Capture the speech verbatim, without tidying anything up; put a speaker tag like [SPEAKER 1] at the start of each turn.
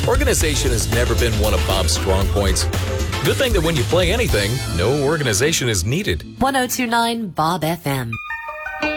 [SPEAKER 1] Organization has never been one of Bob's strong points. Good thing that when you play anything, no organization is needed.
[SPEAKER 2] ten twenty-nine Bob F M.